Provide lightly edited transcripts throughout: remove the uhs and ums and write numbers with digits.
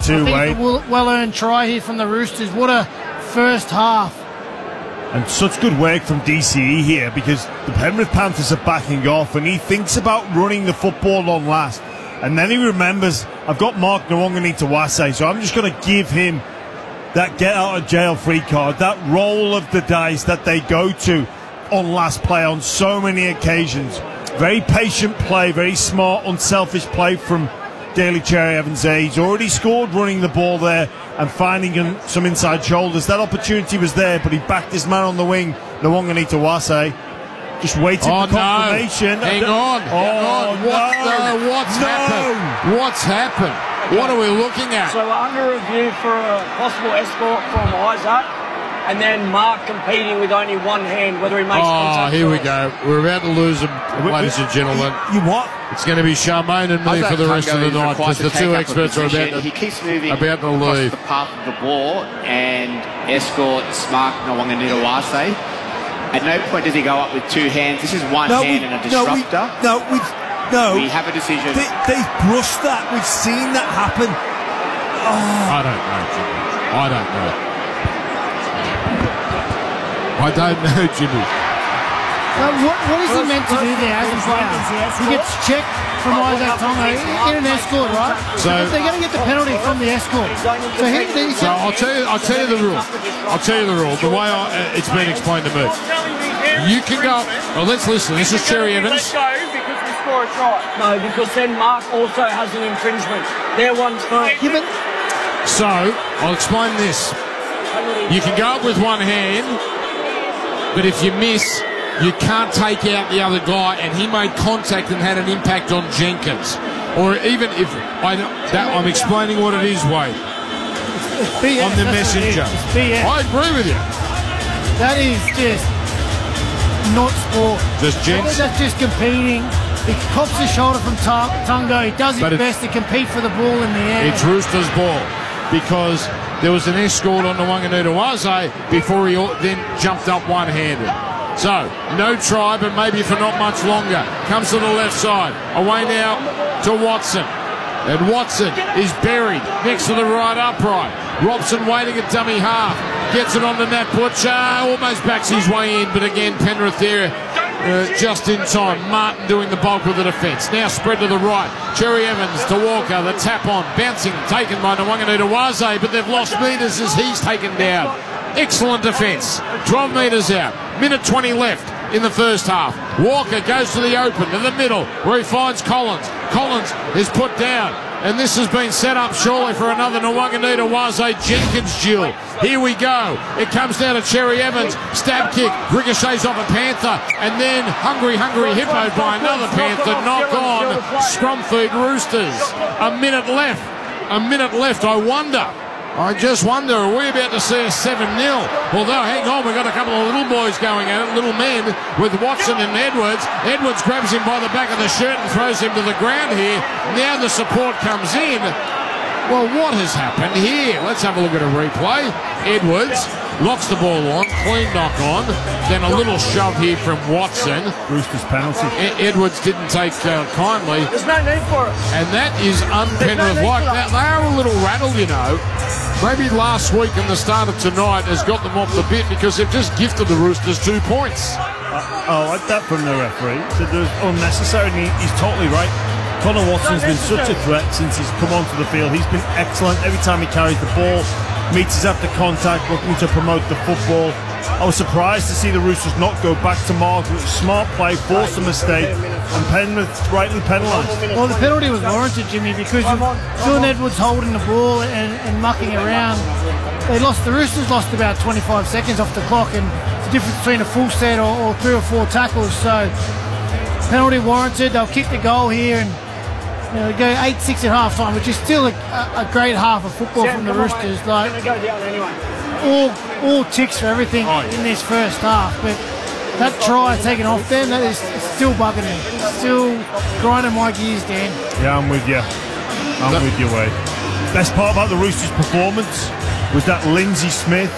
too, Wade. Well-earned try here from the Roosters. What a first half. And such good work from DCE here, because the Penrith Panthers are backing off and he thinks about running the football on last. And then he remembers, I've got Mark Nawaqanitawase, so I'm just going to give him that get-out-of-jail-free card, that roll of the dice that they go to on last play on so many occasions. Very patient play, very smart, unselfish play from Daly Cherry Evans there. He's already scored running the ball there and finding some inside shoulders. That opportunity was there, but he backed his man on the wing, Nawaqanitawase. Just waiting for confirmation. No. Hang on. What's happened? What are we looking at? So we're under review for a possible escort from Isaac, and then Mark competing with only one hand, whether he makes contact. Here we go. We're about to lose him, ladies and gentlemen. You what? It's going to be Charmaine and me for the rest of the night, because the two experts are about to leave. Across the path of the ball and escorts Mark Nawaqanitawase. At no point does he go up with two hands. This is one hand and a disruptor. No. We have a decision. They brushed that. We've seen that happen. I don't know, Jimmy. I don't know, Jimmy. What is he meant to do there as a player? He gets checked from Isaac Tonga in an escort, right? So they're going to get the penalty from the escort. So I'll tell you the rule. The way it's been explained to me. You can go. Well, let's listen. This is Cherry Evans. No, because then Mark also has an infringement. Their one's first. So I'll explain this. You can go up with one hand, but if you miss, you can't take out the other guy, and he made contact and had an impact on Jenkins. Or even if I'm explaining what it is, Wade. I'm the messenger. I agree with you. That is just not sport. That's just competing. He cops his shoulder from Tungo. He does his best to compete for the ball in the air. It's Roosters' ball, because there was an escort on Nawaqanitawase before he then jumped up one-handed. So, no try, but maybe for not much longer. Comes to the left side. Away now to Watson. And Watson is buried next to the right upright. Robson waiting at dummy half. Gets it on to Nat Butcher. Almost backs his way in, but again, Penrith there just in time. Martin doing the bulk of the defence. Now spread to the right. Cherry Evans to Walker. The tap on. Bouncing. Taken by Nawaqanitawase, but they've lost metres as he's taken down. Excellent defence. 12 metres out. Minute 20 left in the first half. Walker goes to the open, to the middle, where he finds Collins. Collins is put down, and this has been set up surely for another Nawaqanitawase Jenkins duel. Here we go. It comes down to Cherry Evans. Stab kick. Ricochets off a Panther, and then Hungry Hippo by another Panther. Knock on. Scrum feed Roosters. A minute left. I just wonder, are we about to see a 7-0? Although, hang on, we've got a couple of little boys going at it, little men, with Watson and Edwards. Edwards grabs him by the back of the shirt and throws him to the ground here. Now the support comes in. Well, what has happened here? Let's have a look at a replay. Edwards locks the ball on, clean knock on, then a little shove here from Watson. Roosters penalty. Edwards didn't take kindly. There's no need for it. And that is un-Penrith-like. They are a little rattled, you know. Maybe last week and the start of tonight has got them off the bit, because they've just gifted the Roosters 2 points. I like that from the referee. So there's unnecessary, and he's totally right. Connor Watson's been such a threat since he's come onto the field. He's been excellent every time he carries the ball. Meets us after contact, looking to promote the football. I was surprised to see the Roosters not go back to Margaret. Smart play, forced a mistake, and Penrith rightly penalised. Well, the penalty was warranted, Jimmy, because Dylan Edwards holding the ball and mucking around. The Roosters lost about 25 seconds off the clock, and the difference between a full set or 3 or 4 tackles. So, penalty warranted. They'll kick the goal here and go 8-6 at half time, which is still a great half of football from the Roosters. Like, all ticks for everything in this first half, but that try taken off them, that is still bugging me. Still grinding my gears, Dan. Yeah, I'm with you. With you, Wade. Best part about the Roosters' performance was that Lindsay Smith,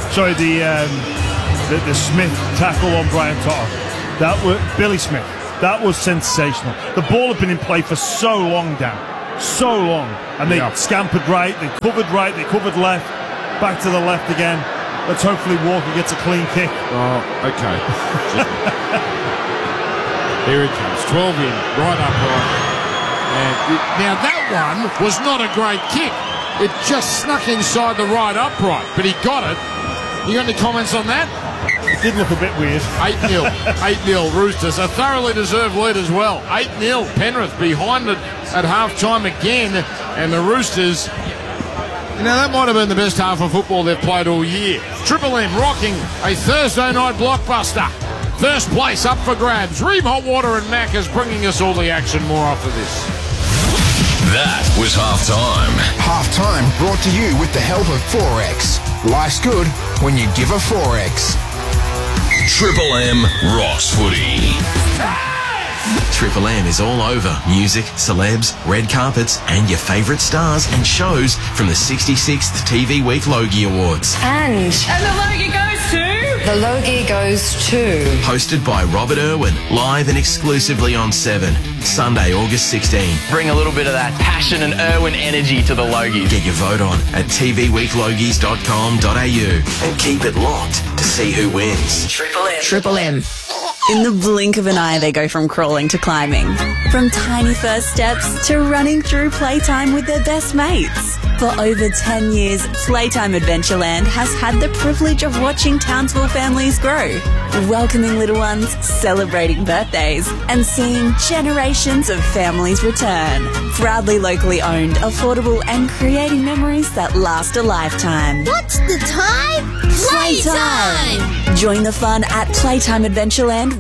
the Smith tackle on Brian Totter. That was Billy Smith. That was sensational. The ball had been in play for so long, Dan. so long. And they scampered right, they covered left, back to the left again. Let's hopefully Walker gets a clean kick. Oh, okay. Here it comes. 12 in, right upright. And now that one was not a great kick. It just snuck inside the right upright, but he got it. You got any comments on that? It did look a bit weird. 8-0. 8-0 Roosters. A thoroughly deserved lead as well. 8-0 Penrith behind it at half-time again. And the Roosters, that might have been the best half of football they've played all year. Triple M rocking a Thursday night blockbuster. First place up for grabs. Ream Hot Water and Macca's bringing us all the action. More after this. That was halftime. Halftime brought to you with the help of Forex. Life's good when you give a Forex. Triple M Ross Footy. Triple M is all over music, celebs, red carpets, and your favourite stars and shows from the 66th TV Week Logie Awards. And the Logie goes to... The Logie goes to... Hosted by Robert Irwin, live and exclusively on 7, Sunday, August 16. Bring a little bit of that passion and Irwin energy to the Logies. Get your vote on at tvweeklogies.com.au and keep it locked to see who wins. Triple M. Triple M. In the blink of an eye, they go from crawling to climbing. From tiny first steps to running through playtime with their best mates. For over 10 years, Playtime Adventureland has had the privilege of watching Townsville families grow, welcoming little ones, celebrating birthdays, and seeing generations of families return. Proudly locally owned, affordable, and creating memories that last a lifetime. What's the time? Playtime! Join the fun at Playtime Adventureland